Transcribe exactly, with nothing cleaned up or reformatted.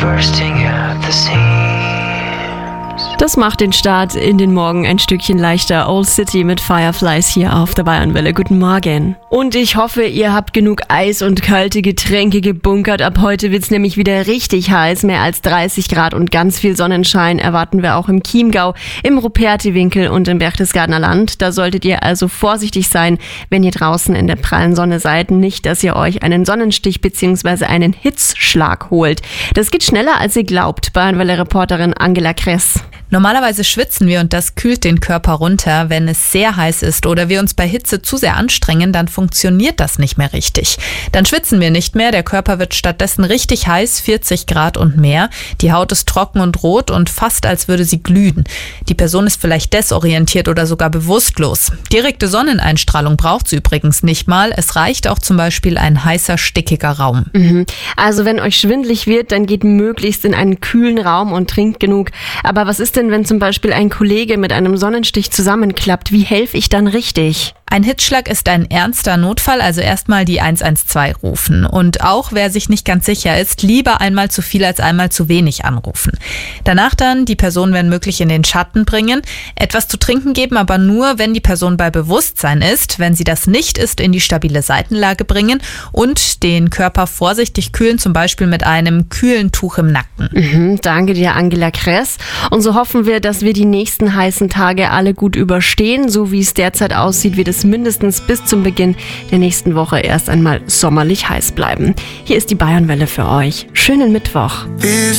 bursting at the seams. Das macht den Start in den Morgen ein Stückchen leichter. Old City mit Fireflies hier auf der Bayernwelle. Guten Morgen. Und ich hoffe, ihr habt genug Eis und kalte Getränke gebunkert. Ab heute wird's nämlich wieder richtig heiß. Mehr als dreißig Grad und ganz viel Sonnenschein erwarten wir auch im Chiemgau, im Rupertiwinkel und im Berchtesgadener Land. Da solltet ihr also vorsichtig sein, wenn ihr draußen in der prallen Sonne seid. Nicht, dass ihr euch einen Sonnenstich bzw. einen Hitzschlag holt. Das geht schneller, als ihr glaubt. Bayernwelle-Reporterin Angela Kress. Normalerweise schwitzen wir und das kühlt den Körper runter. Wenn es sehr heiß ist oder wir uns bei Hitze zu sehr anstrengen, dann funktioniert das nicht mehr richtig. Dann schwitzen wir nicht mehr, der Körper wird stattdessen richtig heiß, vierzig Grad und mehr. Die Haut ist trocken und rot und fast als würde sie glühen. Die Person ist vielleicht desorientiert oder sogar bewusstlos. Direkte Sonneneinstrahlung braucht sie übrigens nicht mal. Es reicht auch zum Beispiel ein heißer, stickiger Raum. Mhm. Also wenn euch schwindelig wird, dann geht möglichst in einen kühlen Raum und trinkt genug. Aber was ist denn, wenn zum Beispiel ein Kollege mit einem Sonnenstich zusammenklappt? Wie helfe ich dann richtig? Ein Hitzschlag ist ein ernster Notfall, also erstmal die eins eins zwei rufen. Und auch wer sich nicht ganz sicher ist, lieber einmal zu viel als einmal zu wenig anrufen. Danach dann die Person, wenn möglich, in den Schatten bringen, etwas zu trinken geben, aber nur, wenn die Person bei Bewusstsein ist. Wenn sie das nicht ist, in die stabile Seitenlage bringen und den Körper vorsichtig kühlen, zum Beispiel mit einem kühlen Tuch im Nacken. Mhm, danke dir, Angela Kress. Und so hoffen wir, dass wir die nächsten heißen Tage alle gut überstehen. So wie es derzeit aussieht, wird es mindestens bis zum Beginn der nächsten Woche erst einmal sommerlich heiß bleiben. Hier ist die Bayernwelle für euch. Schönen Mittwoch.